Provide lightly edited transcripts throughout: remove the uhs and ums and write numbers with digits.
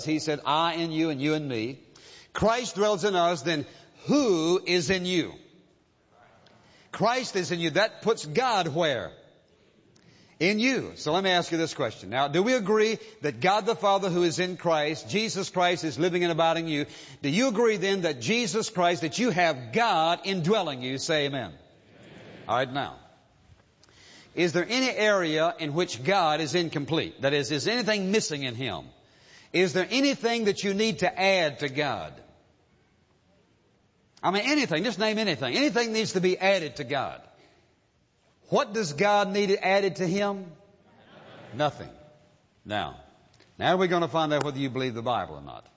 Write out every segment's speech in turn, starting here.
He said, I in you and you in me. Christ dwells in us, then who is in you? Christ is in you. That puts God where? In you. So let me ask you this question. Now, do we agree that God the Father who is in Christ, Jesus Christ is living and abiding in you? Do you agree then that Jesus Christ, that you have God indwelling you? Say amen. Amen. All right, now. Is there any area in which God is incomplete? That is anything missing in Him? Is there anything that you need to add to God? I mean, anything. Just name anything. Anything needs to be added to God. What does God need added to Him? Nothing. Now we're going to find out whether you believe the Bible or not.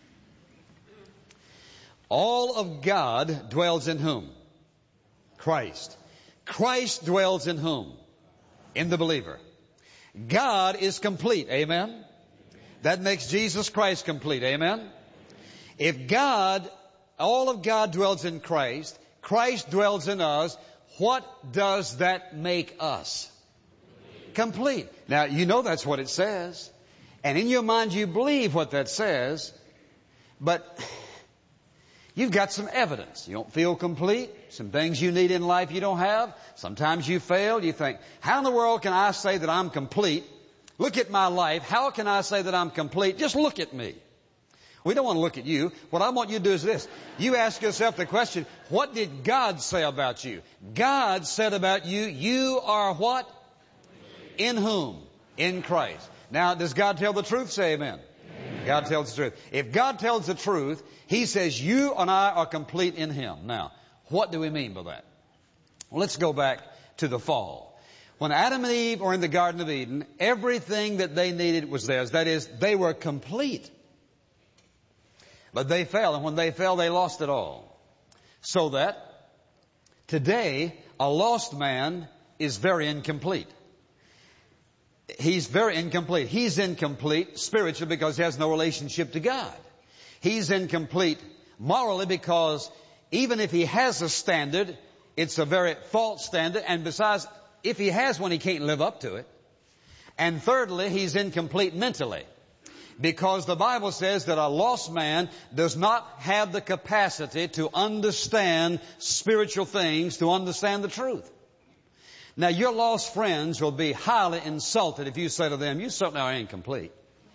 All of God dwells in whom? Christ. Christ dwells in whom? In the believer. God is complete. Amen? That makes Jesus Christ complete. Amen? If God, all of God dwells in Christ, Christ dwells in us, what does that make us? Complete. Now, you know that's what it says. And in your mind you believe what that says, but you've got some evidence. You don't feel complete. Some things you need in life you don't have. Sometimes you fail. You think, how in the world can I say that I'm complete? Look at my life. How can I say that I'm complete? Just look at me. We don't want to look at you. What I want you to do is this. You ask yourself the question, what did God say about you? God said about you, you are what? In whom? In Christ. Now, does God tell the truth? Say amen. Amen. God tells the truth. If God tells the truth, He says you and I are complete in Him. Now, what do we mean by that? Well, let's go back to the fall. When Adam and Eve were in the Garden of Eden, everything that they needed was theirs. That is, they were complete. But they fell, and when they fell, they lost it all. So that today, a lost man is very incomplete. He's very incomplete. He's incomplete spiritually because he has no relationship to God. He's incomplete morally because even if he has a standard, it's a very false standard. And besides, if he has one, he can't live up to it. And thirdly, he's incomplete mentally. Because the Bible says that a lost man does not have the capacity to understand spiritual things, to understand the truth. Now, your lost friends will be highly insulted if you say to them, you certainly are incomplete.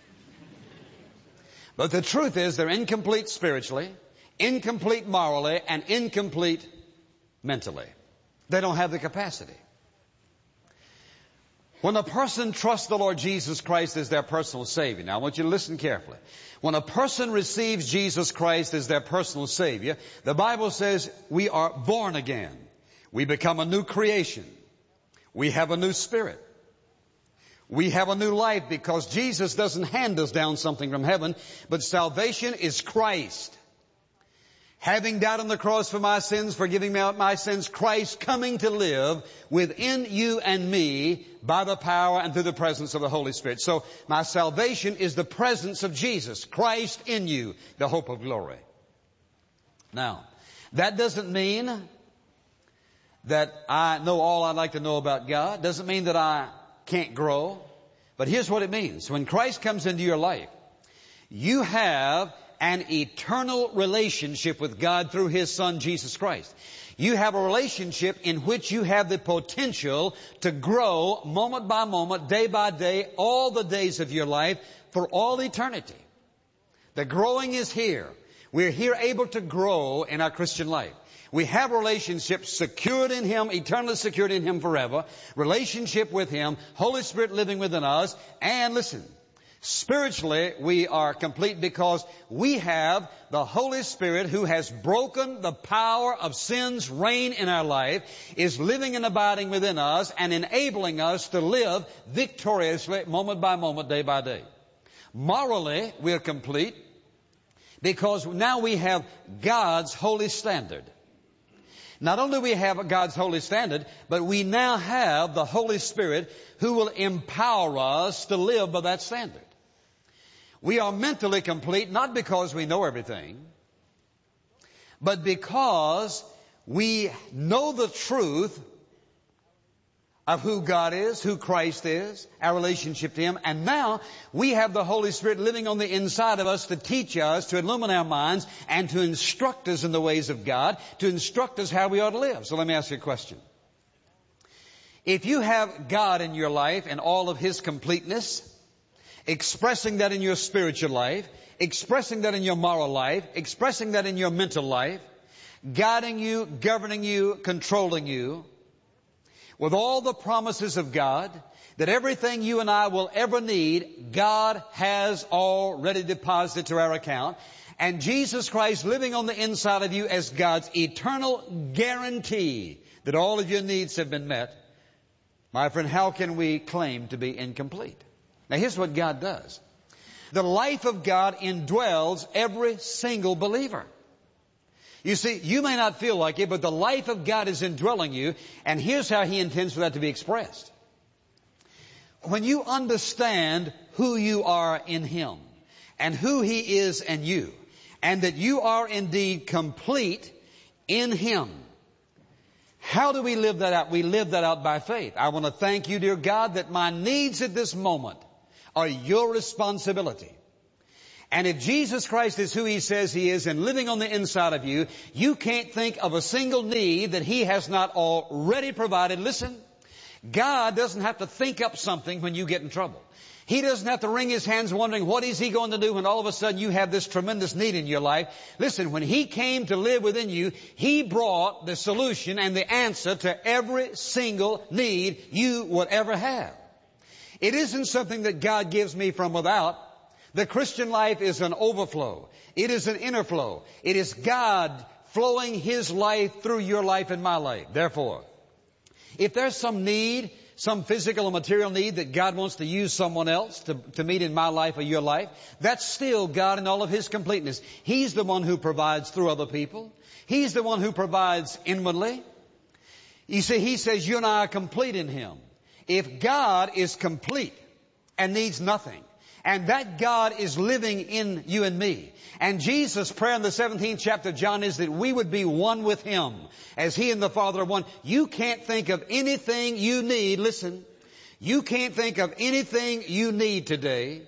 But the truth is they're incomplete spiritually, incomplete morally, and incomplete mentally. They don't have the capacity. When a person trusts the Lord Jesus Christ as their personal Savior, now I want you to listen carefully. When a person receives Jesus Christ as their personal Savior, the Bible says we are born again. We become a new creation. We have a new spirit. We have a new life because Jesus doesn't hand us down something from heaven, but salvation is Christ. Having died on the cross for my sins, forgiving me my sins, Christ coming to live within you and me by the power and through the presence of the Holy Spirit. So my salvation is the presence of Jesus, Christ in you, the hope of glory. Now, that doesn't mean that I know all I'd like to know about God. Doesn't mean that I can't grow. But here's what it means. When Christ comes into your life, you have an eternal relationship with God through His Son, Jesus Christ. You have a relationship in which you have the potential to grow moment by moment, day by day, all the days of your life for all eternity. The growing is here. We're here able to grow in our Christian life. We have a relationship secured in Him, eternally secured in Him forever. Relationship with Him, Holy Spirit living within us. And listen, spiritually, we are complete because we have the Holy Spirit who has broken the power of sin's reign in our life, is living and abiding within us and enabling us to live victoriously moment by moment, day by day. Morally, we are complete because now we have God's holy standard. Not only do we have God's holy standard, but we now have the Holy Spirit who will empower us to live by that standard. We are mentally complete, not because we know everything, but because we know the truth of who God is, who Christ is, our relationship to Him. And now we have the Holy Spirit living on the inside of us to teach us, to illumine our minds, and to instruct us in the ways of God, to instruct us how we ought to live. So let me ask you a question. If you have God in your life and all of His completeness, expressing that in your spiritual life, expressing that in your moral life, expressing that in your mental life, guiding you, governing you, controlling you, with all the promises of God, that everything you and I will ever need, God has already deposited to our account, and Jesus Christ living on the inside of you as God's eternal guarantee that all of your needs have been met, my friend, how can we claim to be incomplete? Now here's what God does. The life of God indwells every single believer. You see, you may not feel like it, but the life of God is indwelling you, and here's how He intends for that to be expressed. When you understand who you are in Him, and who He is in you, and that you are indeed complete in Him, how do we live that out? We live that out by faith. I want to thank you, dear God, that my needs at this moment are your responsibility. And if Jesus Christ is who He says He is and living on the inside of you, you can't think of a single need that He has not already provided. Listen, God doesn't have to think up something when you get in trouble. He doesn't have to wring His hands wondering what is He going to do when all of a sudden you have this tremendous need in your life. Listen, when He came to live within you, He brought the solution and the answer to every single need you would ever have. It isn't something that God gives me from without. The Christian life is an overflow. It is an inner flow. It is God flowing His life through your life and my life. Therefore, if there's some need, some physical or material need that God wants to use someone else to meet in my life or your life, that's still God in all of His completeness. He's the one who provides through other people. He's the one who provides inwardly. You see, He says you and I are complete in Him. If God is complete and needs nothing, and that God is living in you and me. And Jesus' prayer in the 17th chapter of John is that we would be one with Him as He and the Father are one. You can't think of anything you need. Listen, you can't think of anything you need today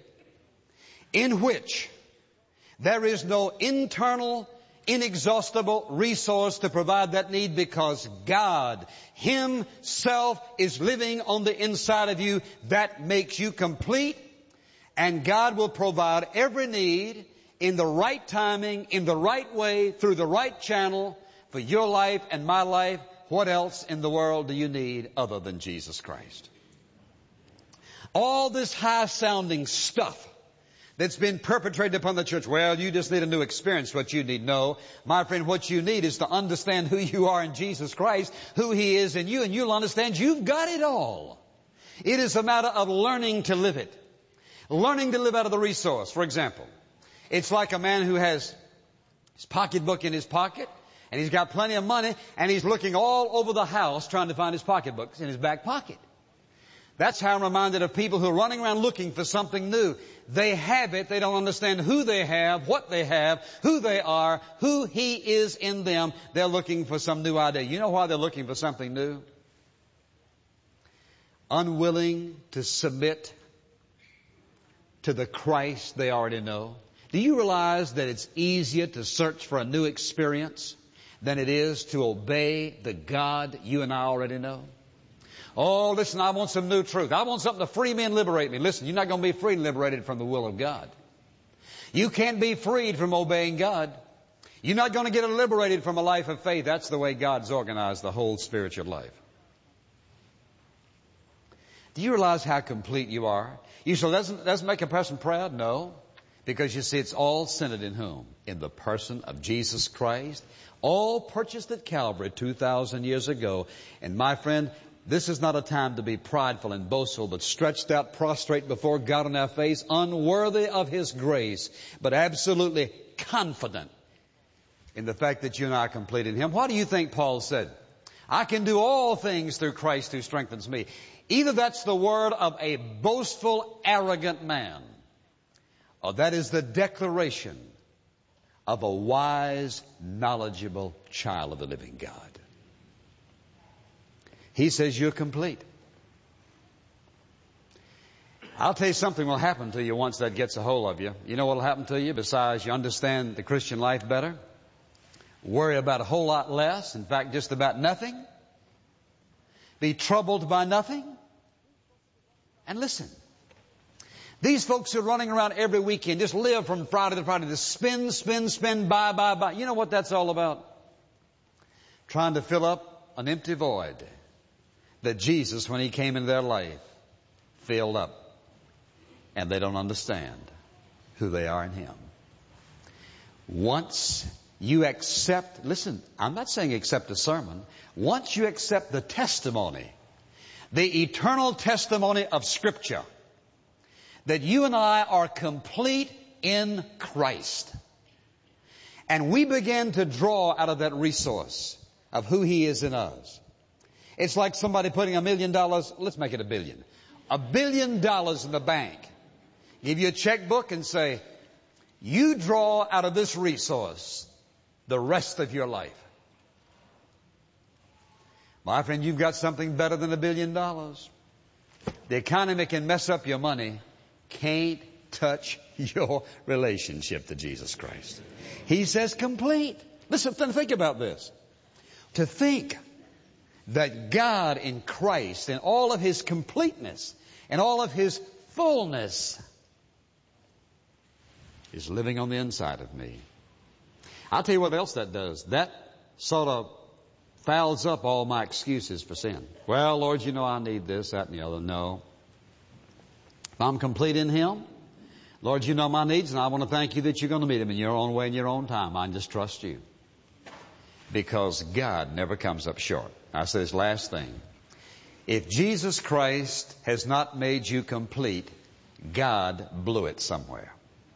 in which there is no internal, inexhaustible resource to provide that need, because God Himself is living on the inside of you. That makes you complete. And God will provide every need in the right timing, in the right way, through the right channel for your life and my life. What else in the world do you need other than Jesus Christ? All this high-sounding stuff that's been perpetrated upon the church. Well, you just need a new experience. What you need. No, my friend, what you need is to understand who you are in Jesus Christ, who He is in you, and you'll understand you've got it all. It is a matter of learning to live it. Learning to live out of the resource. For example, it's like a man who has his pocketbook in his pocket, and he's got plenty of money, and he's looking all over the house trying to find his pocketbooks in his back pocket. That's how I'm reminded of people who are running around looking for something new. They have it. They don't understand who they have, what they have, who they are, who He is in them. They're looking for some new idea. You know why they're looking for something new? Unwilling to submit to the Christ they already know. Do you realize that it's easier to search for a new experience than it is to obey the God you and I already know? Oh, listen, I want some new truth. I want something to free me and liberate me. Listen, you're not going to be free and liberated from the will of God. You can't be freed from obeying God. You're not going to get liberated from a life of faith. That's the way God's organized the whole spiritual life. Do you realize how complete you are? You say, doesn't make a person proud? No. Because you see, it's all centered in whom? In the person of Jesus Christ. All purchased at Calvary 2,000 years ago. And my friend, this is not a time to be prideful and boastful, but stretched out prostrate before God on our face, unworthy of His grace, but absolutely confident in the fact that you and I are complete in Him. What do you think Paul said? I can do all things through Christ who strengthens me. Either that's the word of a boastful, arrogant man, or that is the declaration of a wise, knowledgeable child of the living God. He says you're complete. I'll tell you something will happen to you once that gets a hold of you. You know what will happen to you besides you understand the Christian life better? Worry about a whole lot less. In fact, just about nothing. Be troubled by nothing. And listen. These folks are running around every weekend, just live from Friday to Friday, just spin, buy. You know what that's all about? Trying to fill up an empty void that Jesus, when He came into their life, filled up. And they don't understand who they are in Him. Once you accept, listen, I'm not saying accept a sermon. Once you accept the testimony, the eternal testimony of Scripture, that you and I are complete in Christ, and we begin to draw out of that resource of who He is in us. It's like somebody putting $1 million, let's make it $1 billion. $1 billion in the bank. Give you a checkbook and say, you draw out of this resource the rest of your life. My friend, you've got something better than $1 billion. The economy can mess up your money, can't touch your relationship to Jesus Christ. He says complete. Listen, think about this. To think that God in Christ, in all of His completeness, and all of His fullness, is living on the inside of me. I'll tell you what else that does. That sort of fouls up all my excuses for sin. Well, Lord, you know I need this, that, and the other. No. If I'm complete in Him, Lord, you know my needs, and I want to thank you that you're going to meet them in your own way, in your own time. I just trust you. Because God never comes up short. I say this last thing. If Jesus Christ has not made you complete, God blew it somewhere.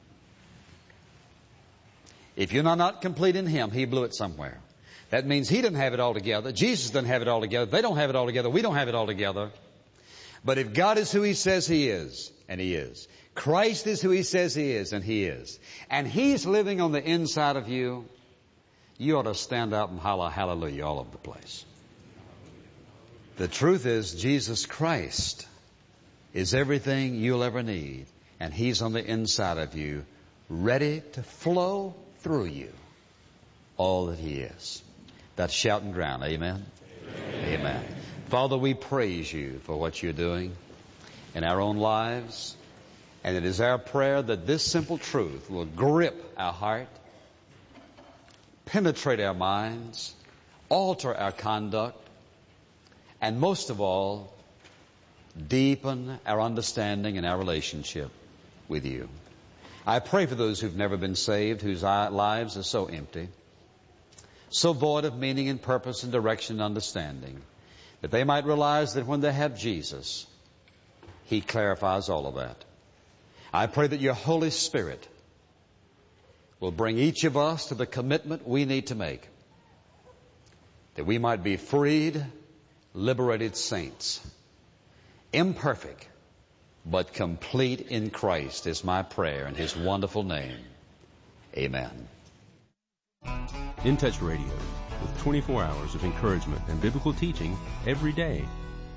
If you're not complete in Him, He blew it somewhere. That means He didn't have it all together. Jesus doesn't have it all together. They don't have it all together. We don't have it all together. But if God is who He says He is, and He is. Christ is who He says He is, and He is. And He's living on the inside of you, you ought to stand up and holler hallelujah all over the place. The truth is, Jesus Christ is everything you'll ever need. And He's on the inside of you, ready to flow through you all that He is. That's shouting ground. Amen? Amen. Amen. Father, we praise you for what you're doing in our own lives. And it is our prayer that this simple truth will grip our heart, penetrate our minds, alter our conduct, and most of all, deepen our understanding and our relationship with you. I pray for those who've never been saved, whose lives are so empty, so void of meaning and purpose and direction and understanding, that they might realize that when they have Jesus, He clarifies all of that. I pray that your Holy Spirit will bring each of us to the commitment we need to make, that we might be freed, liberated saints, imperfect, but complete in Christ is my prayer in His wonderful name. Amen. In Touch Radio, with 24 hours of encouragement and biblical teaching every day.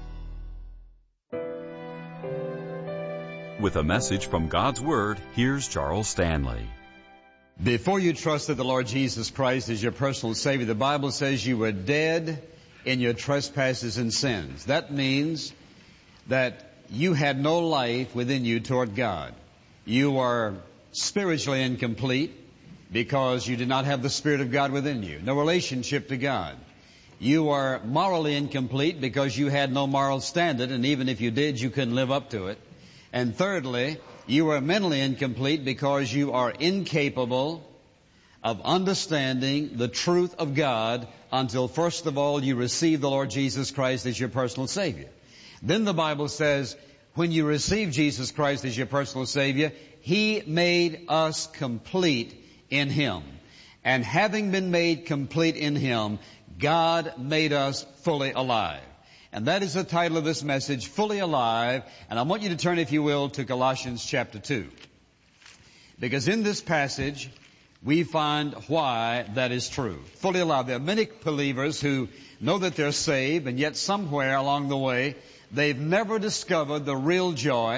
With a message from God's Word, here's Charles Stanley. Before you trusted the Lord Jesus Christ as your personal Savior, the Bible says you were dead in your trespasses and sins. That means that you had no life within you toward God. You were spiritually incomplete because you did not have the Spirit of God within you. No relationship to God. You were morally incomplete because you had no moral standard, and even if you did, you couldn't live up to it. And thirdly, you were mentally incomplete because you are incapable of understanding the truth of God until first of all you receive the Lord Jesus Christ as your personal Savior. Then the Bible says, when you receive Jesus Christ as your personal Savior, He made us complete in Him. And having been made complete in Him, God made us fully alive. And that is the title of this message, Fully Alive. And I want you to turn, if you will, to Colossians chapter 2. Because in this passage, we find why that is true. Fully alive. There are many believers who know that they're saved, and yet somewhere along the way, they've never discovered the real joy,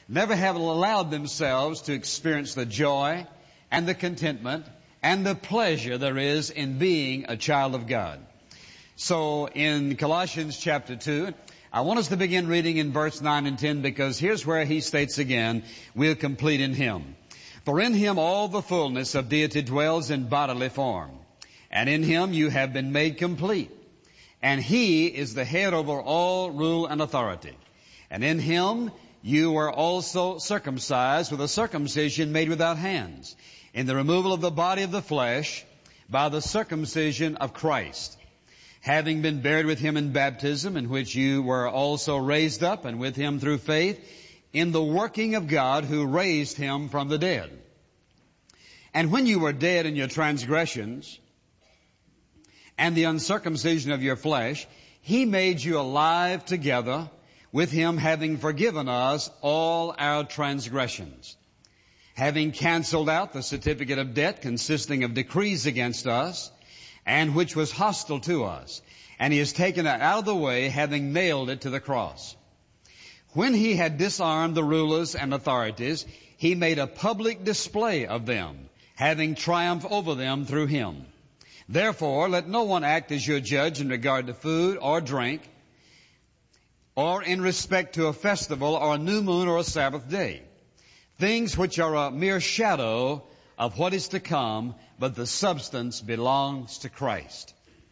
never have allowed themselves to experience the joy and the contentment and the pleasure there is in being a child of God. So in Colossians chapter 2, I want us to begin reading in verse 9 and 10, because here's where he states again, we're complete in Him. For in Him all the fullness of deity dwells in bodily form, and in Him you have been made complete. And He is the head over all rule and authority. And in Him you were also circumcised with a circumcision made without hands, in the removal of the body of the flesh by the circumcision of Christ, having been buried with Him in baptism, in which you were also raised up, and with Him through faith, in the working of God who raised Him from the dead. And when you were dead in your transgressions and the uncircumcision of your flesh, He made you alive together with Him, having forgiven us all our transgressions, having canceled out the certificate of debt consisting of decrees against us, and which was hostile to us. And He has taken it out of the way, having nailed it to the cross. When He had disarmed the rulers and authorities, He made a public display of them, having triumphed over them through Him. Therefore, let no one act as your judge in regard to food or drink, or in respect to a festival or a new moon or a Sabbath day, things which are a mere shadow of what is to come, but the substance belongs to Christ.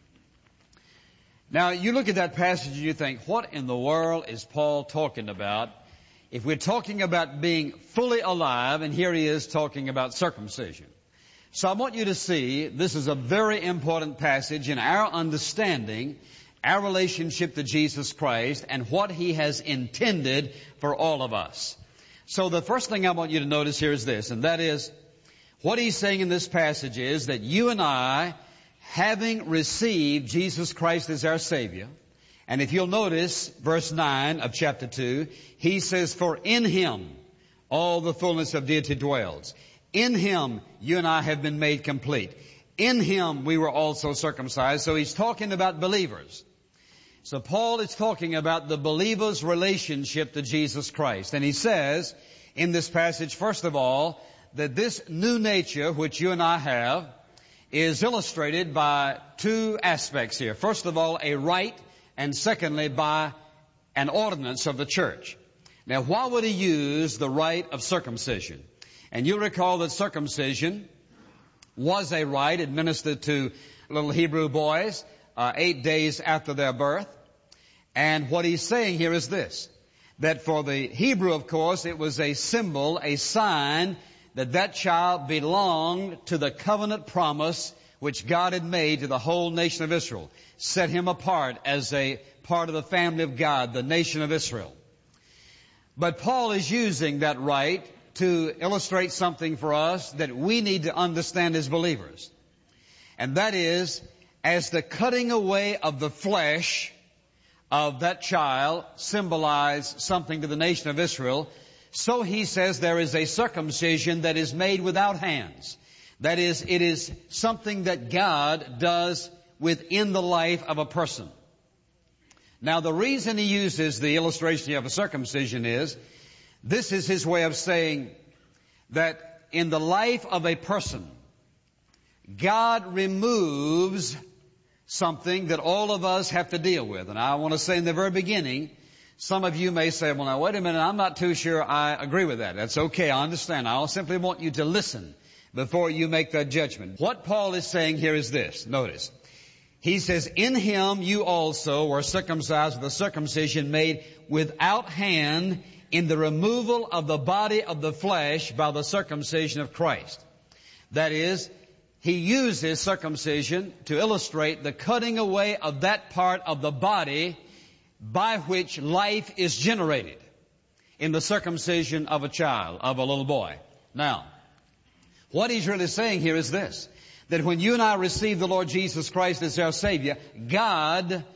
Now, you look at that passage and you think, what in the world is Paul talking about? If we're talking about being fully alive, and here he is talking about circumcision. So I want you to see this is a very important passage in our understanding our relationship to Jesus Christ and what He has intended for all of us. So the first thing I want you to notice here is this, and that is, what he's saying in this passage is that you and I, having received Jesus Christ as our Savior, and if you'll notice verse 9 of chapter 2, he says, for in Him all the fullness of deity dwells. In Him you and I have been made complete. In Him we were also circumcised. So he's talking about believers. So Paul is talking about the believer's relationship to Jesus Christ. And he says in this passage, first of all, that this new nature which you and I have is illustrated by two aspects here. First of all, a rite, and secondly, by an ordinance of the church. Now, why would he use the rite of circumcision? And you'll recall that circumcision was a rite administered to little Hebrew boys 8 days after their birth. And what he's saying here is this, that for the Hebrew, of course, it was a symbol, a sign that child belonged to the covenant promise which God had made to the whole nation of Israel, set him apart as a part of the family of God, the nation of Israel. But Paul is using that rite to illustrate something for us that we need to understand as believers. And that is, as the cutting away of the flesh of that child symbolized something to the nation of Israel, so he says there is a circumcision that is made without hands. That is, it is something that God does within the life of a person. Now, the reason he uses the illustration of a circumcision is, this is his way of saying that in the life of a person, God removes something that all of us have to deal with. And I want to say in the very beginning, some of you may say, well, now, wait a minute, I'm not too sure I agree with that. That's okay, I understand. I simply want you to listen before you make that judgment. What Paul is saying here is this. Notice. He says, in Him you also were circumcised with a circumcision made without hand in the removal of the body of the flesh by the circumcision of Christ. That is, he uses circumcision to illustrate the cutting away of that part of the body by which life is generated in the circumcision of a child, of a little boy. Now, what he's really saying here is this, that when you and I receive the Lord Jesus Christ as our Savior, God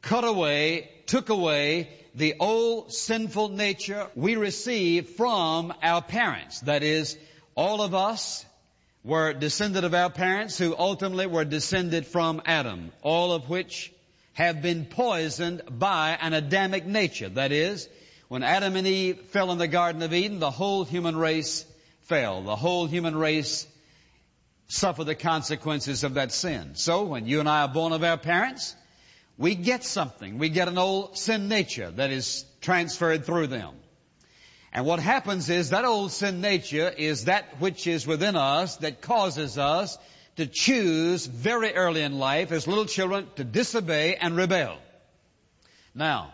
took away the old sinful nature we received from our parents. That is, all of us were descended of our parents who ultimately were descended from Adam, all of which have been poisoned by an Adamic nature. That is, When Adam and Eve fell in the Garden of Eden, the whole human race fell. The whole human race suffered the consequences of that sin. So when you and I are born of our parents, we get something. We get an old sin nature that is transferred through them. And what happens is that old sin nature is that which is within us that causes us to choose very early in life as little children to disobey and rebel. Now,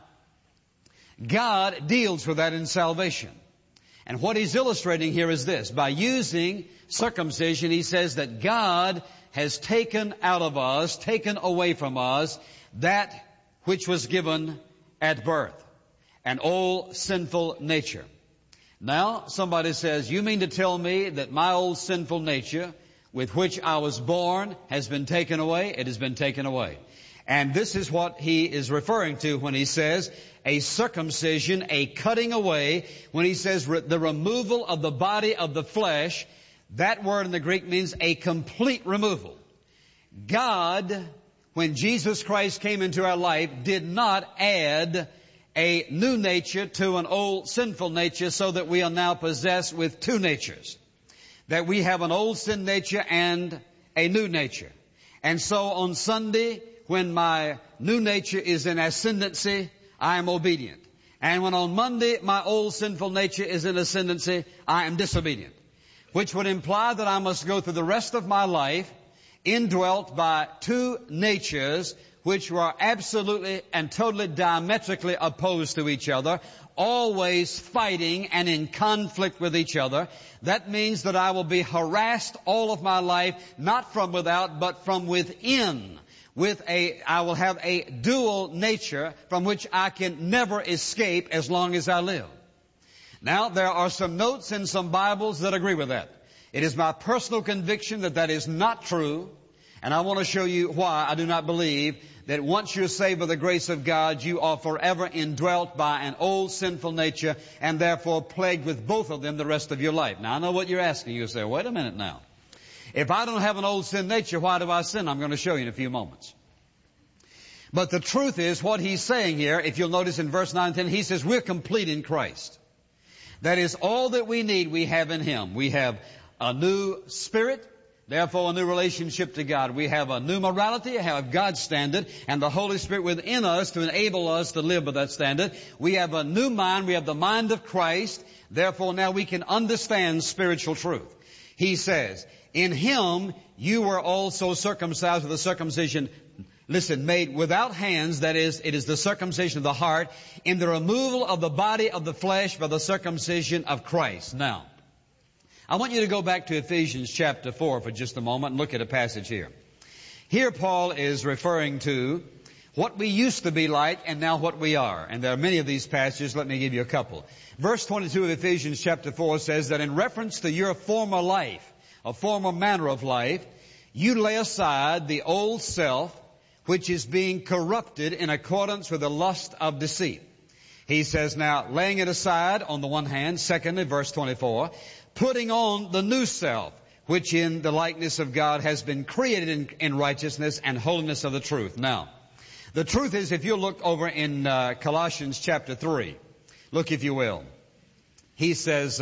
God deals with that in salvation. And what He's illustrating here is this. By using circumcision, He says that God has taken out of us, taken away from us, that which was given at birth, an old sinful nature. Now, somebody says, you mean to tell me that my old sinful nature with which I was born has been taken away? It has been taken away. And this is what he is referring to when he says a circumcision, a cutting away. When he says the removal of the body of the flesh, that word in the Greek means a complete removal. God, when Jesus Christ came into our life, did not add a new nature to an old sinful nature so that we are now possessed with two natures. That we have an old sin nature and a new nature. And so on Sunday, when my new nature is in ascendancy, I am obedient. And when on Monday my old sinful nature is in ascendancy, I am disobedient. Which would imply that I must go through the rest of my life indwelt by two natures which were absolutely and totally diametrically opposed to each other, always fighting and in conflict with each other. That means that I will be harassed all of my life, not from without, but from within. I will have a dual nature from which I can never escape as long as I live. Now, there are some notes in some Bibles that agree with that. It is my personal conviction that that is not true, and I want to show you why I do not believe that once you're saved by the grace of God, you are forever indwelt by an old sinful nature and therefore plagued with both of them the rest of your life. Now, I know what you're asking. You say, wait a minute now. If I don't have an old sin nature, why do I sin? I'm going to show you in a few moments. But the truth is, what he's saying here, if you'll notice in verse 9 and 10, he says we're complete in Christ. That is all that we need we have in Him. We have a new spirit, therefore a new relationship to God. We have a new morality, have God's standard, and the Holy Spirit within us to enable us to live by that standard. We have a new mind. We have the mind of Christ. Therefore now we can understand spiritual truth. He says, in Him you were also circumcised with a circumcision, listen, made without hands, that is, it is the circumcision of the heart, in the removal of the body of the flesh by the circumcision of Christ. Now, I want you to go back to Ephesians chapter 4 for just a moment and look at a passage here. Here Paul is referring to what we used to be like and now what we are. And there are many of these passages. Let me give you a couple. Verse 22 of Ephesians chapter 4 says that in reference to your former life, a former manner of life, you lay aside the old self which is being corrupted in accordance with the lust of deceit. He says now, laying it aside on the one hand, secondly, verse 24, putting on the new self, which in the likeness of God has been created in righteousness and holiness of the truth. Now, the truth is, if you look over in Colossians chapter 3, look if you will. He says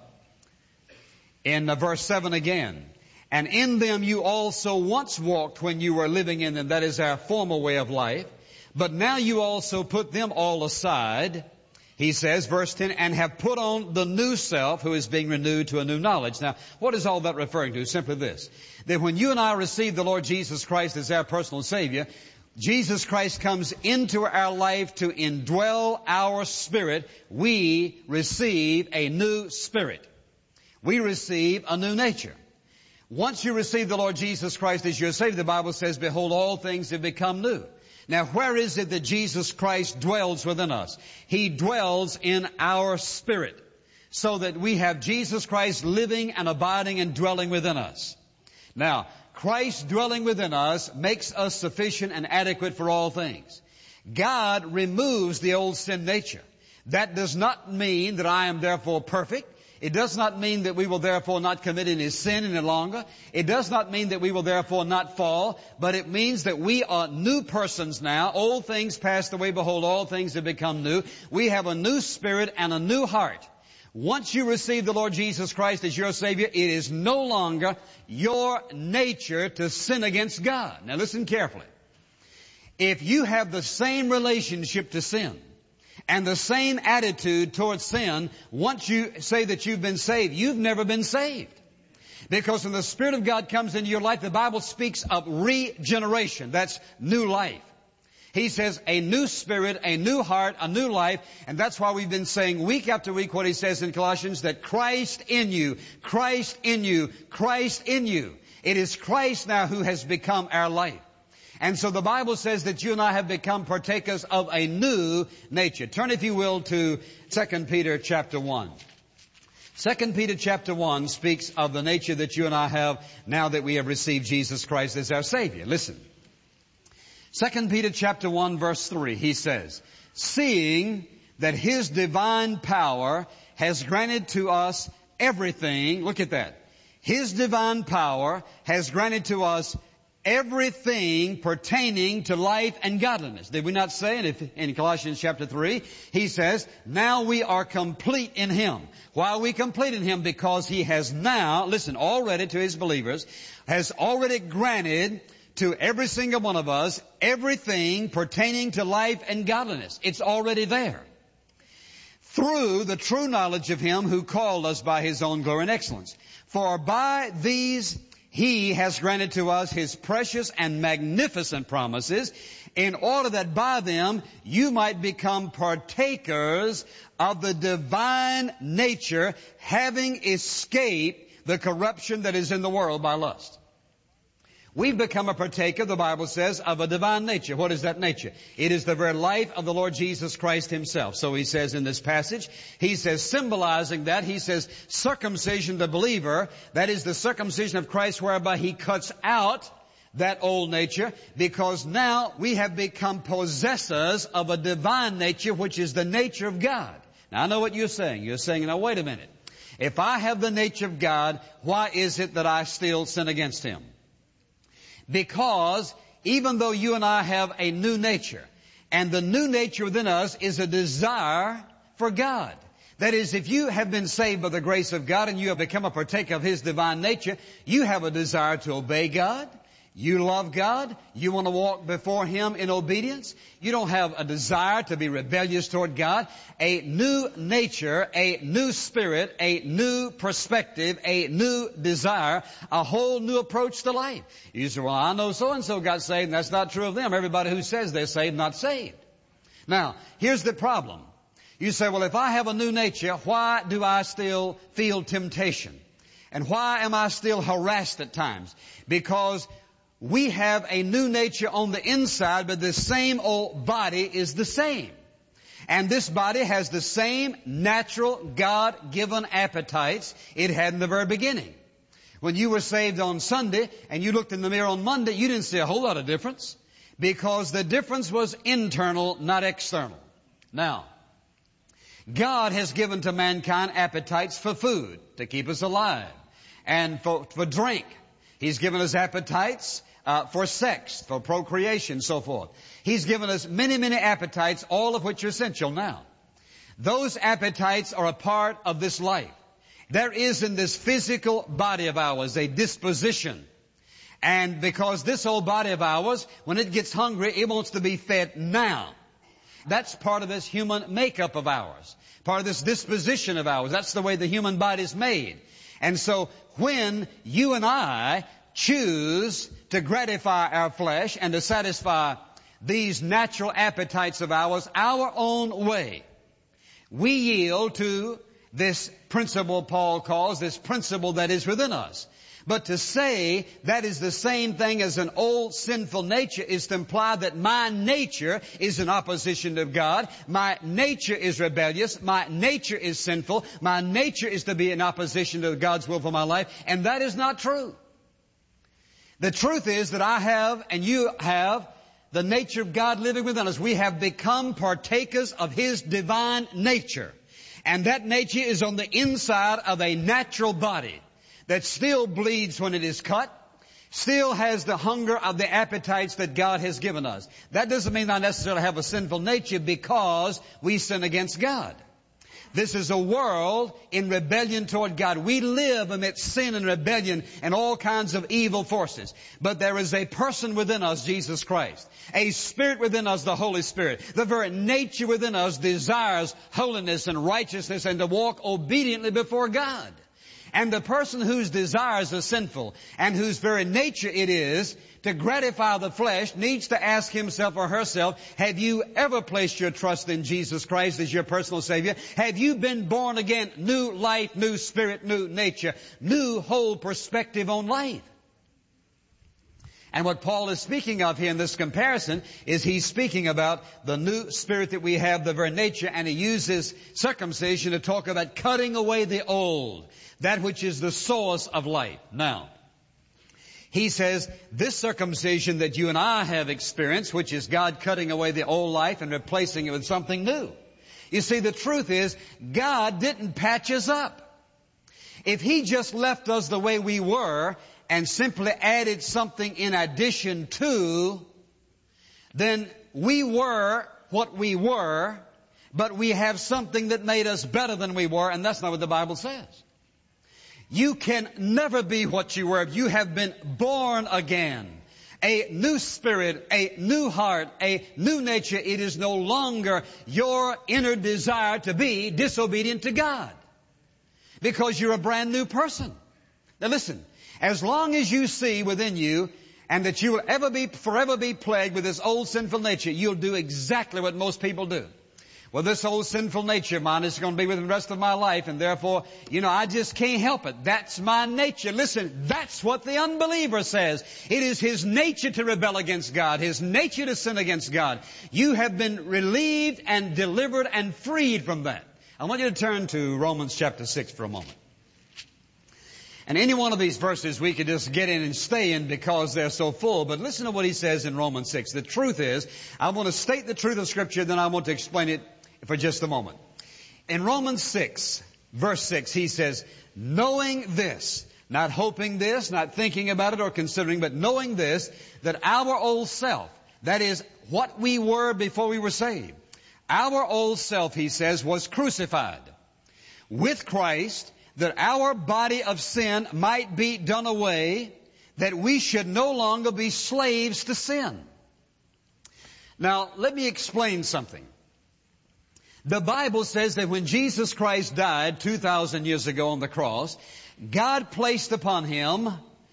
in verse 7 again, and in them you also once walked when you were living in them. That is our former way of life. But now you also put them all aside. He says, verse 10, and have put on the new self who is being renewed to a new knowledge. Now, what is all that referring to? Simply this, that when you and I receive the Lord Jesus Christ as our personal Savior, Jesus Christ comes into our life to indwell our spirit. We receive a new spirit. We receive a new nature. Once you receive the Lord Jesus Christ as your Savior, the Bible says, behold, all things have become new. Now, where is it that Jesus Christ dwells within us? He dwells in our spirit, so that we have Jesus Christ living and abiding and dwelling within us. Now, Christ dwelling within us makes us sufficient and adequate for all things. God removes the old sin nature. That does not mean that I am therefore perfect. It does not mean that we will therefore not commit any sin any longer. It does not mean that we will therefore not fall, but it means that we are new persons now. Old things passed away, behold, all things have become new. We have a new spirit and a new heart. Once you receive the Lord Jesus Christ as your Savior, it is no longer your nature to sin against God. Now listen carefully. If you have the same relationship to sin and the same attitude towards sin, once you say that you've been saved, you've never been saved. Because when the Spirit of God comes into your life, the Bible speaks of regeneration. That's new life. He says a new spirit, a new heart, a new life. And that's why we've been saying week after week what he says in Colossians, that Christ in you, Christ in you, Christ in you. It is Christ now who has become our life. And so the Bible says that you and I have become partakers of a new nature. Turn, if you will, to 2 Peter chapter 1. 2 Peter chapter 1 speaks of the nature that you and I have now that we have received Jesus Christ as our Savior. Listen. 2 Peter chapter 1 verse 3, he says, seeing that His divine power has granted to us everything, look at that. His divine power has granted to us everything pertaining to life and godliness. Did we not say it in Colossians chapter 3? He says, now we are complete in Him. Why are we complete in Him? Because He has now, listen, already to His believers, has already granted to every single one of us everything pertaining to life and godliness. It's already there. Through the true knowledge of Him who called us by His own glory and excellence. For by these He has granted to us His precious and magnificent promises, in order that by them you might become partakers of the divine nature, having escaped the corruption that is in the world by lust. We've become a partaker, the Bible says, of a divine nature. What is that nature? It is the very life of the Lord Jesus Christ Himself. So he says in this passage, he says, symbolizing that, he says, circumcision the believer, that is the circumcision of Christ whereby He cuts out that old nature, because now we have become possessors of a divine nature, which is the nature of God. Now I know what you're saying. You're saying, now wait a minute. If I have the nature of God, why is it that I still sin against Him? Because even though you and I have a new nature, and the new nature within us is a desire for God. That is, if you have been saved by the grace of God and you have become a partaker of His divine nature, you have a desire to obey God. You love God. You want to walk before Him in obedience. You don't have a desire to be rebellious toward God. A new nature, a new spirit, a new perspective, a new desire, a whole new approach to life. You say, well, I know so-and-so got saved, and that's not true of them. Everybody who says they're saved, not saved. Now, here's the problem. You say, well, if I have a new nature, why do I still feel temptation? And why am I still harassed at times? Because we have a new nature on the inside, but the same old body is the same. And this body has the same natural, God-given appetites it had in the very beginning. When you were saved on Sunday and you looked in the mirror on Monday, you didn't see a whole lot of difference, because the difference was internal, not external. Now, God has given to mankind appetites for food to keep us alive, and for drink. He's given us appetites for sex, for procreation, so forth. He's given us many, many appetites, all of which are essential now. Those appetites are a part of this life. There is in this physical body of ours a disposition. And because this old body of ours, when it gets hungry, it wants to be fed now. That's part of this human makeup of ours. Part of this disposition of ours. That's the way the human body is made. And so when you and I choose to gratify our flesh and to satisfy these natural appetites of ours our own way, we yield to this principle Paul calls, this principle that is within us. But to say that is the same thing as an old sinful nature is to imply that my nature is in opposition to God. My nature is rebellious. My nature is sinful. My nature is to be in opposition to God's will for my life. And that is not true. The truth is that I have and you have the nature of God living within us. We have become partakers of His divine nature. And that nature is on the inside of a natural body that still bleeds when it is cut, still has the hunger of the appetites that God has given us. That doesn't mean I necessarily have a sinful nature because we sin against God. This is a world in rebellion toward God. We live amidst sin and rebellion and all kinds of evil forces. But there is a person within us, Jesus Christ. A spirit within us, the Holy Spirit. The very nature within us desires holiness and righteousness and to walk obediently before God. And the person whose desires are sinful and whose very nature it is to gratify the flesh needs to ask himself or herself, have you ever placed your trust in Jesus Christ as your personal Savior? Have you been born again? New life, new spirit, new nature, new whole perspective on life. And what Paul is speaking of here in this comparison is he's speaking about the new spirit that we have, the very nature, and he uses circumcision to talk about cutting away the old, that which is the source of life. Now, he says this circumcision that you and I have experienced, which is God cutting away the old life and replacing it with something new. You see, the truth is, God didn't patch us up. If He just left us the way we were and simply added something in addition to, then we were what we were, but we have something that made us better than we were, and that's not what the Bible says. You can never be what you were if you have been born again. A new spirit, a new heart, a new nature. It is no longer your inner desire to be disobedient to God, because you're a brand new person. Now listen, as long as you see within you and that you will forever be plagued with this old sinful nature, you'll do exactly what most people do. Well, this old sinful nature of mine is going to be with me the rest of my life, and therefore, I just can't help it. That's my nature. Listen, that's what the unbeliever says. It is his nature to rebel against God, his nature to sin against God. You have been relieved and delivered and freed from that. I want you to turn to Romans chapter 6 for a moment. And any one of these verses we could just get in and stay in because they're so full. But listen to what he says in Romans 6. The truth is, I want to state the truth of Scripture, then I want to explain it for just a moment. In Romans 6, verse 6, he says, knowing this, not hoping this, not thinking about it or considering, but knowing this, that our old self, that is what we were before we were saved, our old self, he says, was crucified with Christ, that our body of sin might be done away, that we should no longer be slaves to sin. Now, let me explain something. The Bible says that when Jesus Christ died 2,000 years ago on the cross, God placed upon Him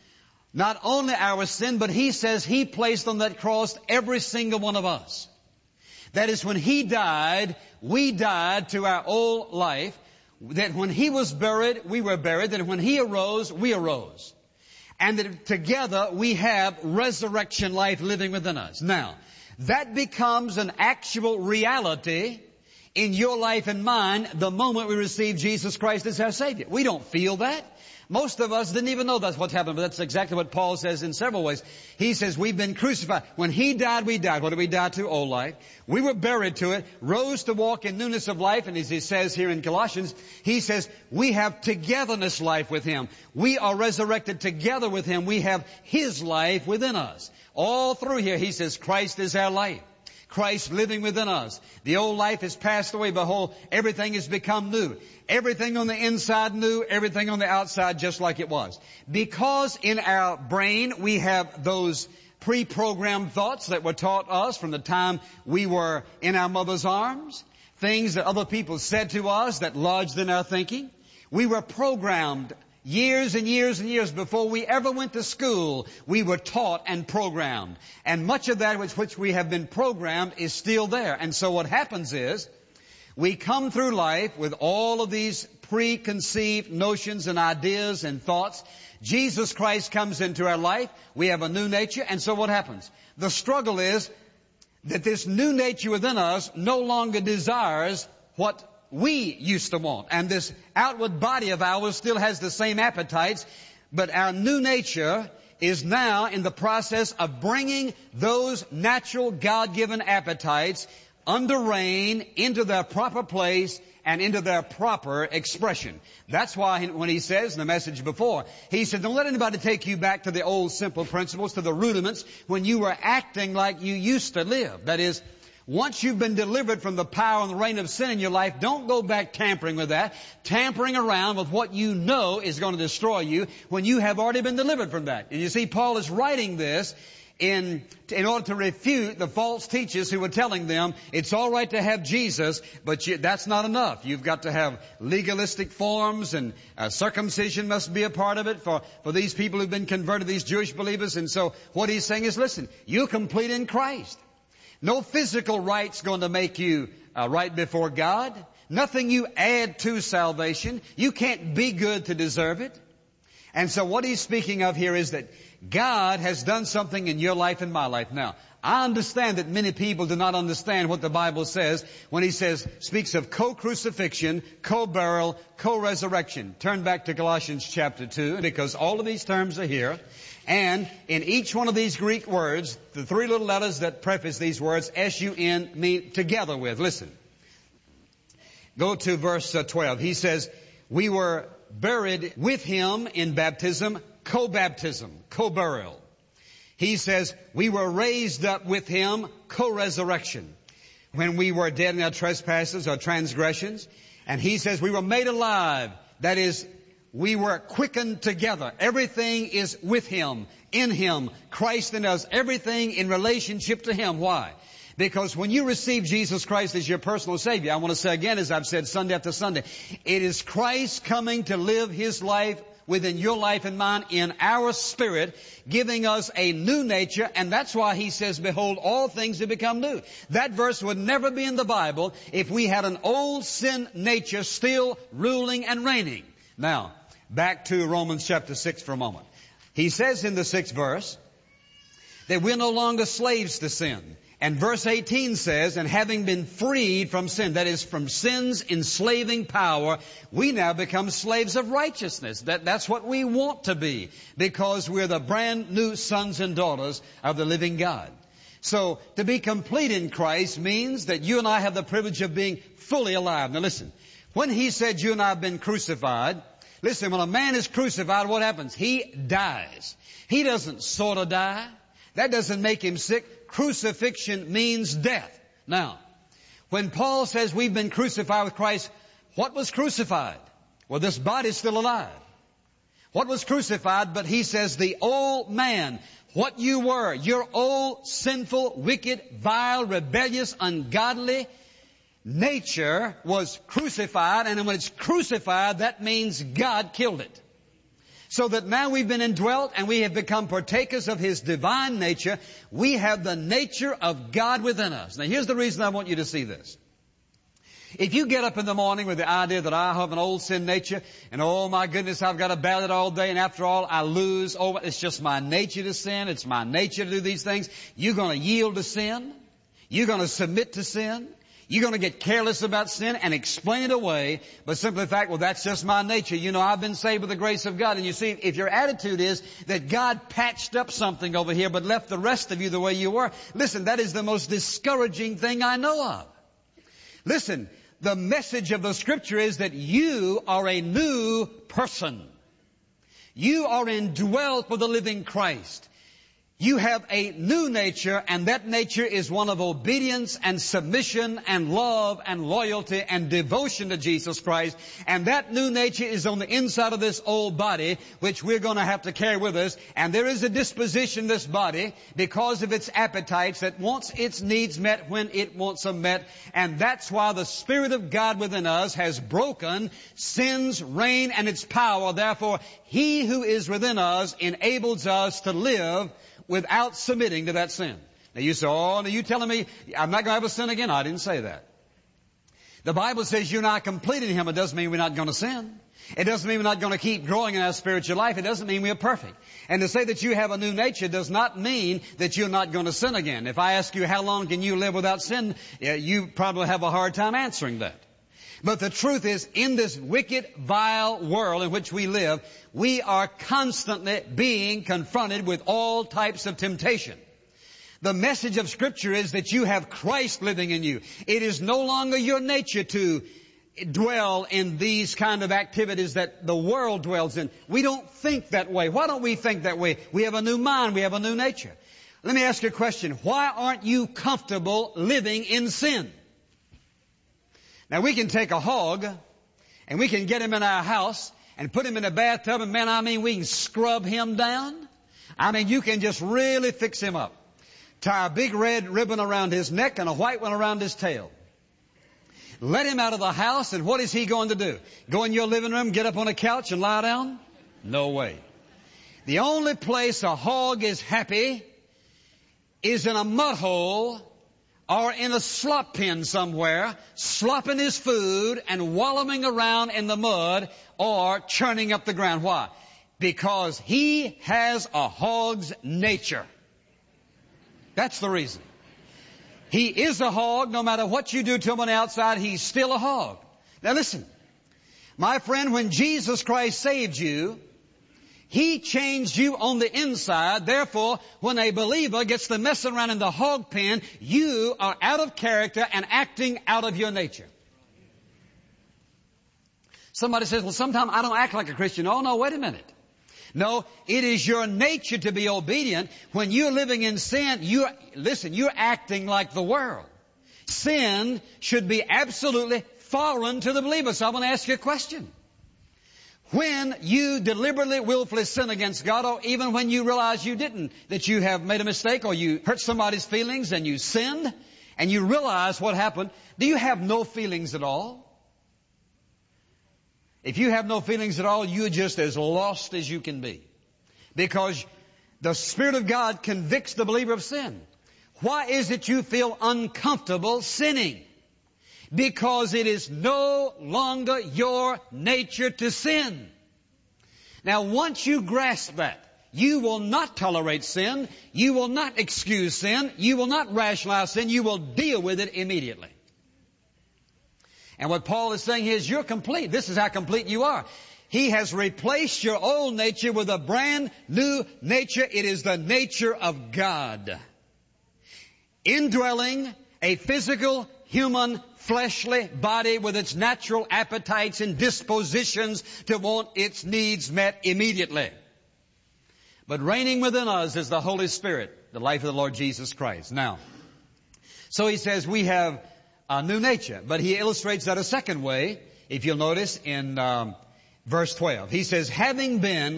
not only our sin, but He says He placed on that cross every single one of us. That is, when He died, we died to our old life. That when He was buried, we were buried. That when He arose, we arose. And that together we have resurrection life living within us. Now, that becomes an actual reality in your life and mine the moment we receive Jesus Christ as our Savior. We don't feel that. Most of us didn't even know that's what happened, but that's exactly what Paul says in several ways. He says we've been crucified. When He died, we died. What did we die to? Old life. We were buried to it, rose to walk in newness of life, and as he says here in Colossians, he says we have togetherness life with Him. We are resurrected together with Him. We have His life within us. All through here, he says Christ is our life. Christ living within us. The old life has passed away. Behold, everything has become new. Everything on the inside new, everything on the outside just like it was. Because in our brain we have those pre-programmed thoughts that were taught us from the time we were in our mother's arms. Things that other people said to us that lodged in our thinking. We were programmed years and years and years before we ever went to school. We were taught and programmed. And much of that which we have been programmed is still there. And so what happens is, we come through life with all of these preconceived notions and ideas and thoughts. Jesus Christ comes into our life. We have a new nature. And so what happens? The struggle is that this new nature within us no longer desires what we used to want. And this outward body of ours still has the same appetites, but our new nature is now in the process of bringing those natural God-given appetites under rein into their proper place and into their proper expression. That's why when he says in the message before, he said, don't let anybody take you back to the old simple principles, to the rudiments, when you were acting like you used to live. That is, once you've been delivered from the power and the reign of sin in your life, don't go back tampering with that, tampering around with what you know is going to destroy you when you have already been delivered from that. And you see, Paul is writing this in order to refute the false teachers who were telling them it's all right to have Jesus, but that's not enough. You've got to have legalistic forms, and circumcision must be a part of it for these people who've been converted, these Jewish believers. And so what he's saying is, listen, you're complete in Christ. No physical right's going to make you right before God. Nothing you add to salvation. You can't be good to deserve it. And so what he's speaking of here is that God has done something in your life and my life. Now, I understand that many people do not understand what the Bible says when he speaks of co-crucifixion, co-burial, co-resurrection. Turn back to Colossians chapter 2, because all of these terms are here. And in each one of these Greek words, the three little letters that preface these words, S-U-N, mean together with. Listen. Go to verse 12. He says, we were buried with him in baptism, co-baptism, co-burial. He says, we were raised up with him, co-resurrection, when we were dead in our trespasses or transgressions. And he says, we were made alive. That is, we were quickened together. Everything is with him, in him, Christ in us. Everything in relationship to him. Why? Because when you receive Jesus Christ as your personal Savior, I want to say again, as I've said Sunday after Sunday, it is Christ coming to live his life within your life and mine in our spirit, giving us a new nature, and that's why he says, behold, all things have become new. That verse would never be in the Bible if we had an old sin nature still ruling and reigning. Now, back to Romans chapter 6 for a moment. He says in the 6th verse that we're no longer slaves to sin. And verse 18 says, and having been freed from sin, that is from sin's enslaving power, we now become slaves of righteousness. That's what we want to be, because we're the brand new sons and daughters of the living God. So to be complete in Christ means that you and I have the privilege of being fully alive. Now listen, when he said you and I have been crucified, listen, when a man is crucified, what happens? He dies. He doesn't sort of die. That doesn't make him sick. Crucifixion means death. Now, when Paul says we've been crucified with Christ, what was crucified? Well, this body's still alive. What was crucified? But he says the old man, what you were, your old sinful, wicked, vile, rebellious, ungodly nature was crucified. And when it's crucified, that means God killed it. So that now we've been indwelt and we have become partakers of his divine nature. We have the nature of God within us. Now here's the reason I want you to see this. If you get up in the morning with the idea that I have an old sin nature and oh my goodness, I've got to battle it all day and after all I lose, oh it's just my nature to sin, it's my nature to do these things, you're going to yield to sin, you're going to submit to sin, you're going to get careless about sin and explain it away, but simply the fact, well, that's just my nature. You know, I've been saved with the grace of God. And you see, if your attitude is that God patched up something over here but left the rest of you the way you were, listen, that is the most discouraging thing I know of. Listen, the message of the Scripture is that you are a new person. You are indwelt with the living Christ. You have a new nature, and that nature is one of obedience and submission and love and loyalty and devotion to Jesus Christ. And that new nature is on the inside of this old body, which we're going to have to carry with us. And there is a disposition in this body because of its appetites that wants its needs met when it wants them met. And that's why the Spirit of God within us has broken sin's reign and its power. Therefore, He who is within us enables us to live without submitting to that sin. Now you say, oh, now you telling me I'm not going to have a sin again? I didn't say that. The Bible says you're not complete in Him. It doesn't mean we're not going to sin. It doesn't mean we're not going to keep growing in our spiritual life. It doesn't mean we are perfect. And to say that you have a new nature does not mean that you're not going to sin again. If I ask you how long can you live without sin, you probably have a hard time answering that. But the truth is, in this wicked, vile world in which we live, we are constantly being confronted with all types of temptation. The message of Scripture is that you have Christ living in you. It is no longer your nature to dwell in these kind of activities that the world dwells in. We don't think that way. Why don't we think that way? We have a new mind. We have a new nature. Let me ask you a question. Why aren't you comfortable living in sin? Now, we can take a hog and we can get him in our house and put him in a bathtub, and man, we can scrub him down. You can just really fix him up. Tie a big red ribbon around his neck and a white one around his tail. Let him out of the house, and what is he going to do? Go in your living room, get up on a couch and lie down? No way. The only place a hog is happy is in a mud hole or in a slop pen somewhere, slopping his food and wallowing around in the mud or churning up the ground. Why? Because he has a hog's nature. That's the reason. He is a hog. No matter what you do to him on the outside, he's still a hog. Now listen, my friend, when Jesus Christ saved you, He changed you on the inside. Therefore, when a believer gets to messing around in the hog pen, you are out of character and acting out of your nature. Somebody says, well, sometimes I don't act like a Christian. Oh, no, wait a minute. No, it is your nature to be obedient. When you're living in sin, you're acting like the world. Sin should be absolutely foreign to the believer. So I want to ask you a question. When you deliberately, willfully sin against God, or even when you realize you didn't, that you have made a mistake, or you hurt somebody's feelings and you sinned, and you realize what happened, do you have no feelings at all? If you have no feelings at all, you're just as lost as you can be. Because the Spirit of God convicts the believer of sin. Why is it you feel uncomfortable sinning? Because it is no longer your nature to sin. Now, once you grasp that, you will not tolerate sin. You will not excuse sin. You will not rationalize sin. You will deal with it immediately. And what Paul is saying is, you're complete. This is how complete you are. He has replaced your old nature with a brand new nature. It is the nature of God. Indwelling a physical, human, fleshly body with its natural appetites and dispositions to want its needs met immediately. But reigning within us is the Holy Spirit, the life of the Lord Jesus Christ. Now, so he says we have a new nature, but he illustrates that a second way, if you'll notice in verse 12. He says, having been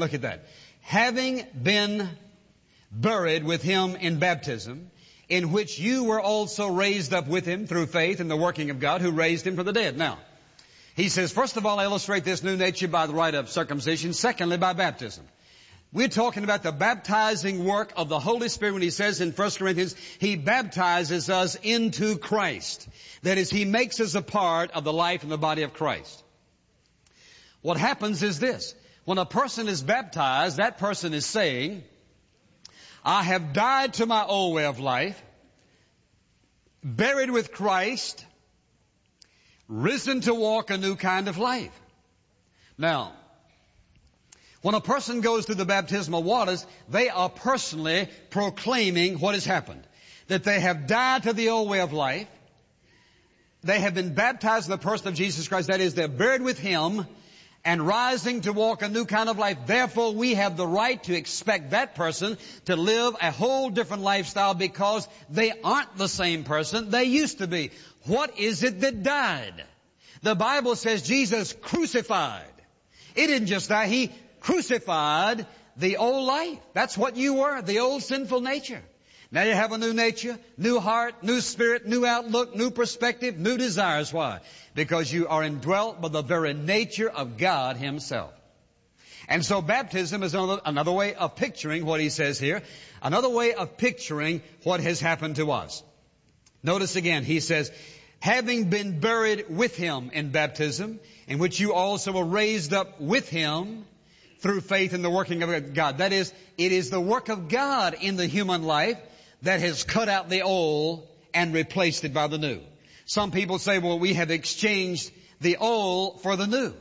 buried with him in baptism, in which you were also raised up with him through faith in the working of God who raised him from the dead. Now, he says, first of all, I illustrate this new nature by the rite of circumcision. Secondly, by baptism. We're talking about the baptizing work of the Holy Spirit when he says in 1 Corinthians, he baptizes us into Christ. That is, he makes us a part of the life and the body of Christ. What happens is this. When a person is baptized, that person is saying, I have died to my old way of life, buried with Christ, risen to walk a new kind of life. Now, when a person goes through the baptismal waters, they are personally proclaiming what has happened. That they have died to the old way of life. They have been baptized in the person of Jesus Christ. That is, they're buried with him and rising to walk a new kind of life. Therefore, we have the right to expect that person to live a whole different lifestyle because they aren't the same person they used to be. What is it that died? The Bible says Jesus crucified. He didn't just die. He crucified the old life. That's what you were, the old sinful nature. Now you have a new nature, new heart, new spirit, new outlook, new perspective, new desires. Why? Because you are indwelt by the very nature of God himself. And so baptism is another way of picturing what he says here, another way of picturing what has happened to us. Notice again, he says, having been buried with him in baptism, in which you also were raised up with him through faith in the working of God. That is, it is the work of God in the human life that has cut out the old and replaced it by the new. Some people say, well, we have exchanged the old for the new.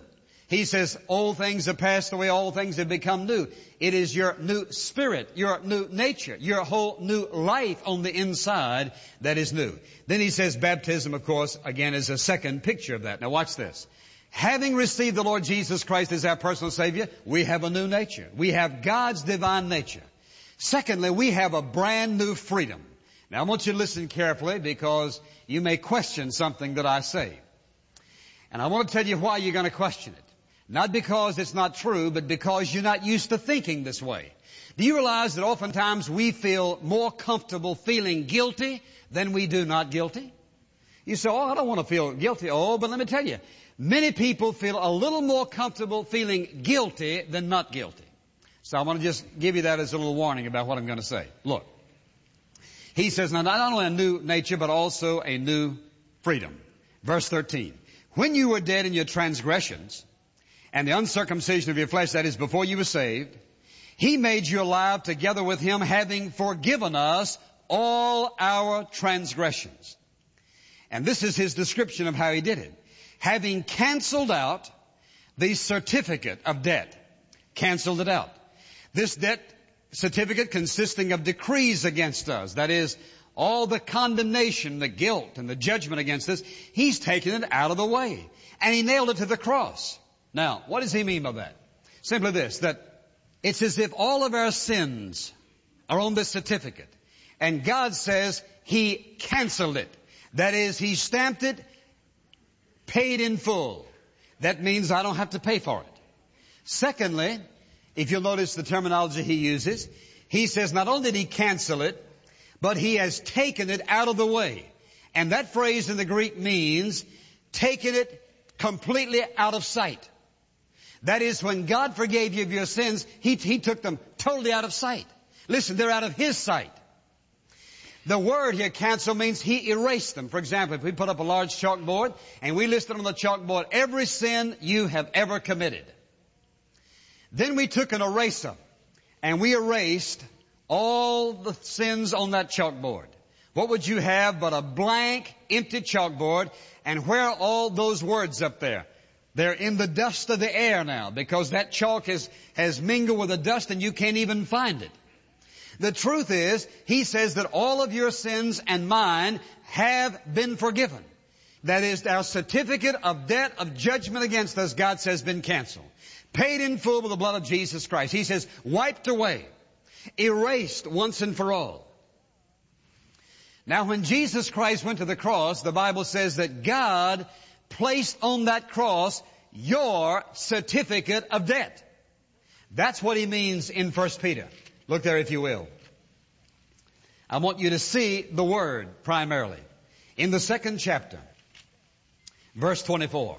He says, old things have passed away, all things have become new. It is your new spirit, your new nature, your whole new life on the inside that is new. Then he says baptism, of course, again is a second picture of that. Now watch this. Having received the Lord Jesus Christ as our personal Savior, we have a new nature. We have God's divine nature. Secondly, we have a brand new freedom. Now I want you to listen carefully because you may question something that I say. And I want to tell you why you're going to question it. Not because it's not true, but because you're not used to thinking this way. Do you realize that oftentimes we feel more comfortable feeling guilty than we do not guilty? You say, oh, I don't want to feel guilty. Oh, but let me tell you, many people feel a little more comfortable feeling guilty than not guilty. So I want to just give you that as a little warning about what I'm going to say. Look, he says, now not only a new nature, but also a new freedom. Verse 13, when you were dead in your transgressions, and the uncircumcision of your flesh, that is, before you were saved, He made you alive together with Him, having forgiven us all our transgressions. And this is His description of how He did it. Having canceled out the certificate of debt. Canceled it out. This debt certificate consisting of decrees against us. That is, all the condemnation, the guilt, and the judgment against us. He's taken it out of the way. And He nailed it to the cross. Now, what does He mean by that? Simply this, that it's as if all of our sins are on this certificate. And God says He canceled it. That is, He stamped it, paid in full. That means I don't have to pay for it. Secondly, if you'll notice the terminology He uses, He says not only did He cancel it, but He has taken it out of the way. And that phrase in the Greek means taken it completely out of sight. That is, when God forgave you of your sins, He took them totally out of sight. Listen, they're out of His sight. The word here, cancel, means He erased them. For example, if we put up a large chalkboard and we listed on the chalkboard every sin you have ever committed. Then we took an eraser and we erased all the sins on that chalkboard. What would you have but a blank, empty chalkboard? And where are all those words up there? They're in the dust of the air now because that chalk has mingled with the dust and you can't even find it. The truth is, He says that all of your sins and mine have been forgiven. That is, our certificate of debt of judgment against us, God says, been canceled. Paid in full with the blood of Jesus Christ. He says, wiped away, erased once and for all. Now, when Jesus Christ went to the cross, the Bible says that God placed on that cross your certificate of debt. That's what He means in 1 Peter. Look there if you will. I want you to see the word primarily. In the 2nd chapter, verse 24.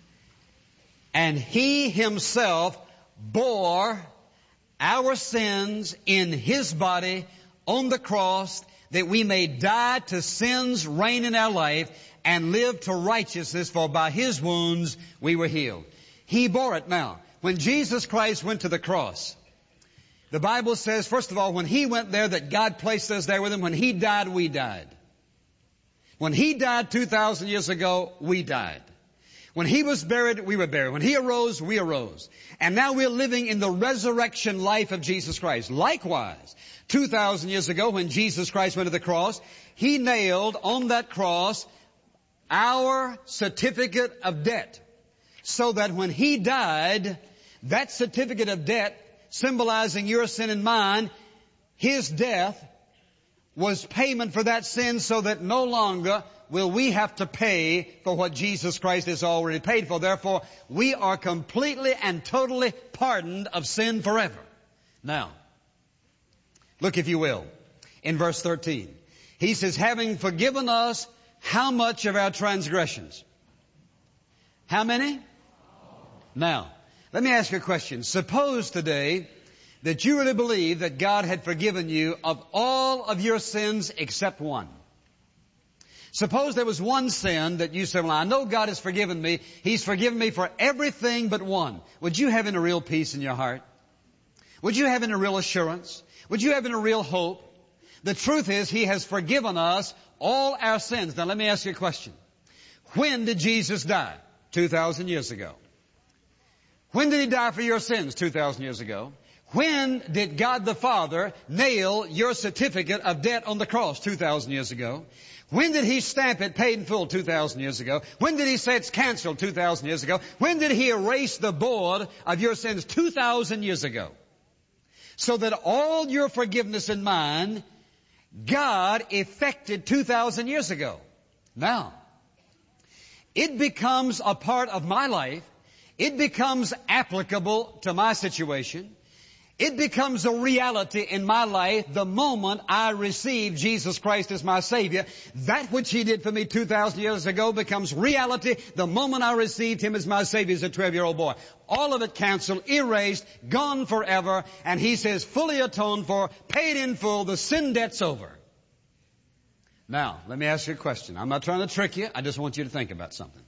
And He Himself bore our sins in His body on the cross, that we may die to sin's reign in our life and live to righteousness, for by His wounds we were healed. He bore it. Now, when Jesus Christ went to the cross, the Bible says, first of all, when He went there, that God placed us there with Him. When He died, we died. When He died 2,000 years ago, we died. When He was buried, we were buried. When He arose, we arose. And now we're living in the resurrection life of Jesus Christ. Likewise, 2,000 years ago, when Jesus Christ went to the cross, He nailed on that cross our certificate of debt. So that when He died, that certificate of debt, symbolizing your sin and mine, His death was payment for that sin, so that no longer will we have to pay for what Jesus Christ has already paid for. Therefore, we are completely and totally pardoned of sin forever. Now, look if you will, in verse 13. He says, having forgiven us how much of our transgressions? How many? Now, let me ask you a question. Suppose today that you really believe that God had forgiven you of all of your sins except one. Suppose there was one sin that you said, well, I know God has forgiven me. He's forgiven me for everything but one. Would you have any real peace in your heart? Would you have any real assurance? Would you have any real hope? The truth is, He has forgiven us all our sins. Now let me ask you a question. When did Jesus die? 2,000 years ago. When did He die for your sins? 2,000 years ago. When did God the Father nail your certificate of debt on the cross? 2,000 years ago. When did He stamp it paid in full? 2,000 years ago. When did He say it's canceled? 2,000 years ago. When did He erase the board of your sins? 2,000 years ago. So that all your forgiveness and mine, God effected 2,000 years ago. Now, it becomes a part of my life. It becomes applicable to my situation. It becomes a reality in my life the moment I receive Jesus Christ as my Savior. That which He did for me 2,000 years ago becomes reality the moment I received Him as my Savior as a 12-year-old boy. All of it canceled, erased, gone forever, and He says fully atoned for, paid in full, the sin debt's over. Now, let me ask you a question. I'm not trying to trick you. I just want you to think about something.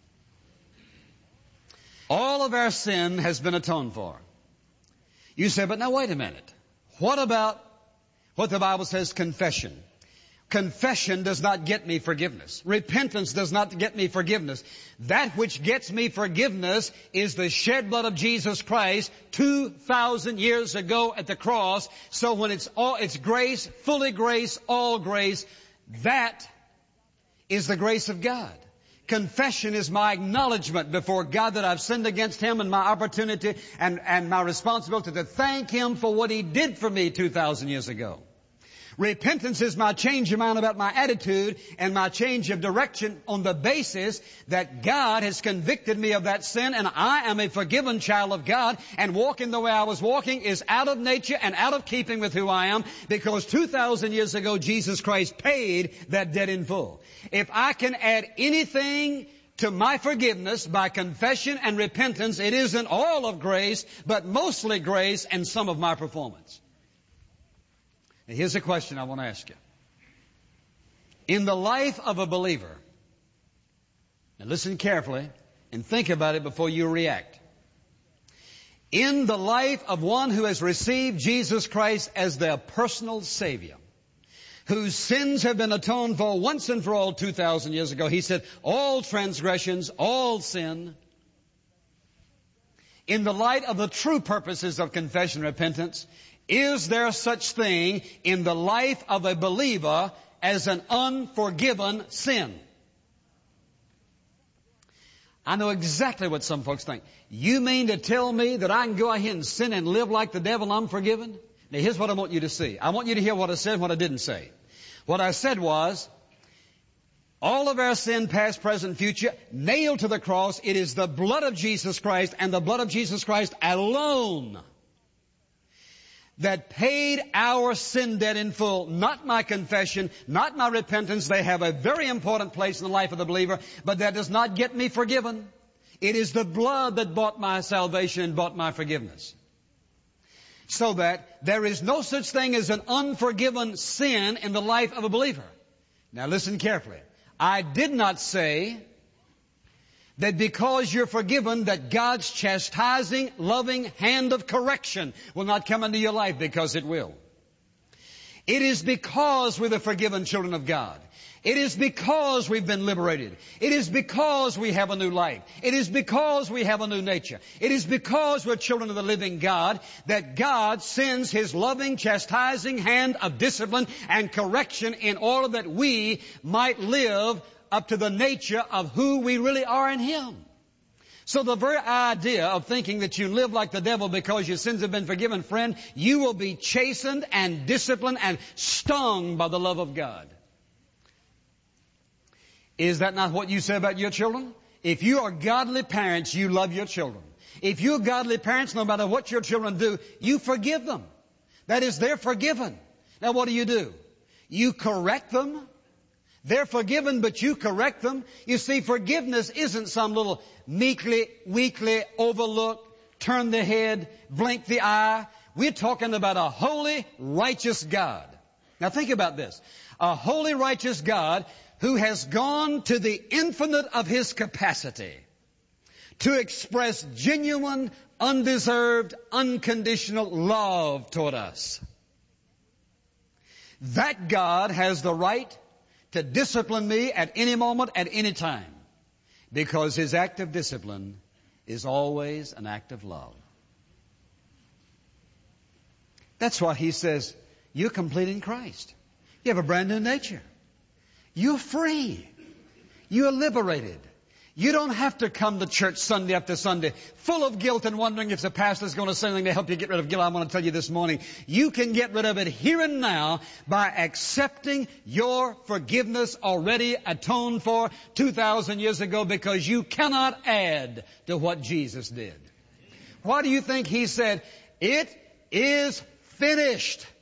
All of our sin has been atoned for. You say, but now wait a minute. What about what the Bible says, confession? Confession does not get me forgiveness. Repentance does not get me forgiveness. That which gets me forgiveness is the shed blood of Jesus Christ 2,000 years ago at the cross. So when it's grace, fully grace, all grace, that is the grace of God. Confession is my acknowledgement before God that I've sinned against Him, and my opportunity and my responsibility to thank Him for what He did for me 2,000 years ago. Repentance is my change of mind about my attitude and my change of direction on the basis that God has convicted me of that sin and I am a forgiven child of God, and walking the way I was walking is out of nature and out of keeping with who I am, because 2,000 years ago Jesus Christ paid that debt in full. If I can add anything to my forgiveness by confession and repentance, it isn't all of grace, but mostly grace and some of my performance. Now, here's a question I want to ask you. In the life of a believer, now listen carefully and think about it before you react. In the life of one who has received Jesus Christ as their personal Savior, whose sins have been atoned for once and for all 2,000 years ago. He said, all transgressions, all sin. In the light of the true purposes of confession and repentance, is there such thing in the life of a believer as an unforgiven sin? I know exactly what some folks think. You mean to tell me that I can go ahead and sin and live like the devil unforgiven? Now here's what I want you to see. I want you to hear what I said and what I didn't say. What I said was, all of our sin, past, present, future, nailed to the cross. It is the blood of Jesus Christ and the blood of Jesus Christ alone that paid our sin debt in full. Not my confession, not my repentance. They have a very important place in the life of the believer, but that does not get me forgiven. It is the blood that bought my salvation and bought my forgiveness. So that there is no such thing as an unforgiven sin in the life of a believer. Now listen carefully. I did not say that because you're forgiven that God's chastising, loving hand of correction will not come into your life, because it will. It is because we're the forgiven children of God. It is because we've been liberated. It is because we have a new life. It is because we have a new nature. It is because we're children of the living God that God sends His loving, chastising hand of discipline and correction in order that we might live up to the nature of who we really are in Him. So the very idea of thinking that you live like the devil because your sins have been forgiven, friend, you will be chastened and disciplined and stung by the love of God. Is that not what you say about your children? If you are godly parents, you love your children. If you're godly parents, no matter what your children do, you forgive them. That is, they're forgiven. Now what do? You correct them. They're forgiven, but you correct them. You see, forgiveness isn't some little meekly, weakly overlook, turn the head, blink the eye. We're talking about a holy, righteous God. Now think about this. A holy, righteous God who has gone to the infinite of His capacity to express genuine, undeserved, unconditional love toward us. That God has the right to discipline me at any moment, at any time, because His act of discipline is always an act of love. That's why he says, you're complete in Christ. You have a brand new nature. You're free. You're liberated. You don't have to come to church Sunday after Sunday full of guilt and wondering if the pastor's going to say anything to help you get rid of guilt. I want to tell you this morning, you can get rid of it here and now by accepting your forgiveness already atoned for 2,000 years ago, because you cannot add to what Jesus did. Why do you think he said, it is finished?